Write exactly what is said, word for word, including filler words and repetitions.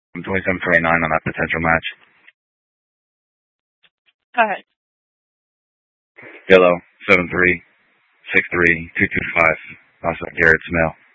I'm twenty-seven twenty-nine on that potential match. Go ahead. Yellow, seven three six three two two five. Also Garrett Smale.